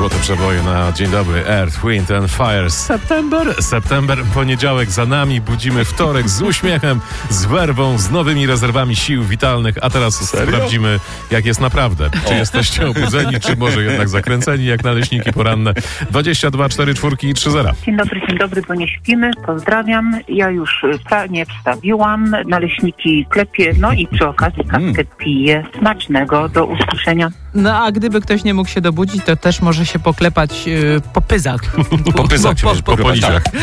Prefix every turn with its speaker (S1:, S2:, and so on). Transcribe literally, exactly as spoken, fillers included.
S1: Złote przeboje na dzień dobry. Earth, Wind and Fire. September, September, poniedziałek za nami. Budzimy wtorek z uśmiechem, z werwą, z nowymi rezerwami sił witalnych. A teraz
S2: Serio?
S1: sprawdzimy, jak jest naprawdę. Czy jesteście obudzeni, czy może jednak zakręceni, jak naleśniki poranne. dwadzieścia dwa, cztery, cztery i trzy zera.
S3: Dzień dobry, dzień dobry, bo nie śpimy. Pozdrawiam. Ja już pranie wstawiłam, naleśniki klepię, no i przy okazji kawkę piję. Smacznego, do usłyszenia.
S4: No a gdyby ktoś nie mógł się dobudzić, to też może się poklepać yy, po pyzach.
S1: Po pyzach,
S4: po,
S1: po, po policiach.